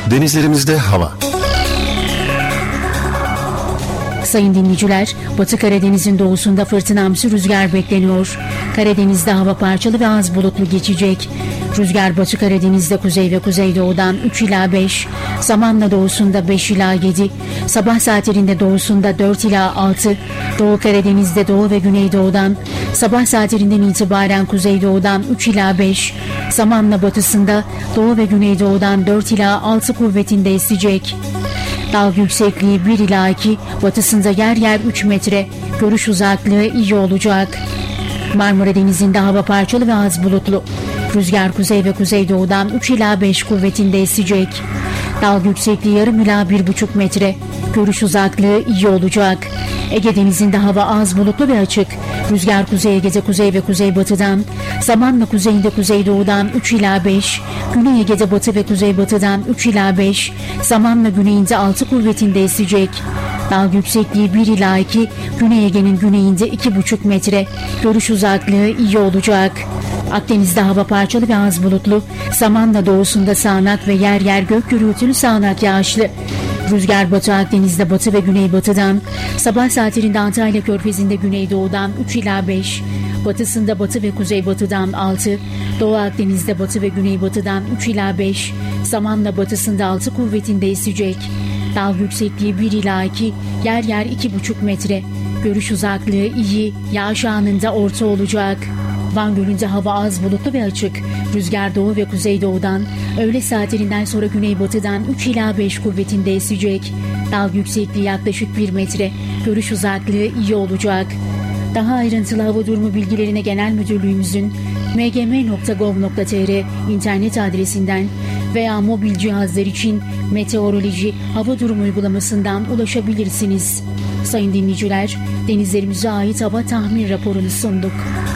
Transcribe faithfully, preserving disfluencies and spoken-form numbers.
Denizlerimizde hava. Sayın dinleyiciler, Batı Karadeniz'in doğusunda fırtınamsı rüzgar bekleniyor. Karadeniz'de hava parçalı ve az bulutlu geçecek. Rüzgar Batı Karadeniz'de kuzey ve kuzeydoğudan üç ila beş, Samanla doğusunda beş ila yedi, sabah saatlerinde doğusunda dört ila altı, Doğu Karadeniz'de doğu ve güneydoğudan, sabah saatlerinden itibaren kuzeydoğudan üç ila beş, Samanla batısında doğu ve güneydoğudan dört ila altı kuvvetinde esecek. Dalga yüksekliği bir ila iki, batısında yer yer üç metre, görüş uzaklığı iyi olacak. Marmara Denizi'nde hava parçalı ve az bulutlu. Rüzgar kuzey ve kuzeydoğudan üç ila beş kuvvetinde esecek. Dalga yüksekliği yarım ila bir buçuk metre, görüş uzaklığı iyi olacak. Ege Denizi'nde hava az bulutlu ve açık. Rüzgar Kuzey Ege'de kuzey ve kuzeybatıdan, Samanla kuzeyinde kuzeydoğudan üç ila beş, Güney Ege'de batı ve kuzeybatıdan üç ila beş, Samanla güneyinde altı kuvvetinde esecek. Dalga yüksekliği bir ila iki, Güney Ege'nin güneyinde iki buçuk metre, görüş uzaklığı iyi olacak. Akdeniz'de hava parçalı ve az bulutlu, Samanla doğusunda sağanak ve yer yer gök gürültülü sağanak yağışlı. Rüzgar Batı Akdeniz'de batı ve güneybatıdan, sabah saatlerinde Antalya Körfezi'nde güneydoğudan üç ila beş, batısında batı ve kuzeybatıdan altı, Doğu Akdeniz'de batı ve güneybatıdan üç ila beş, Samanla batısında altı kuvvetinde esecek. Dalga yüksekliği bir ila iki, yer yer iki buçuk metre, görüş uzaklığı iyi, yağış anında orta olacak. Van Gölü'nde hava az bulutlu ve açık. Rüzgar doğu ve kuzeydoğudan, öğle saatlerinden sonra güneybatıdan üç ila beş kuvvetinde esecek. Dalga yüksekliği yaklaşık bir metre, görüş uzaklığı iyi olacak. Daha ayrıntılı hava durumu bilgilerine Genel Müdürlüğümüzün m g m nokta gov nokta t r internet adresinden veya mobil cihazlar için meteoroloji hava durumu uygulamasından ulaşabilirsiniz. Sayın dinleyiciler, denizlerimize ait hava tahmin raporunu sunduk.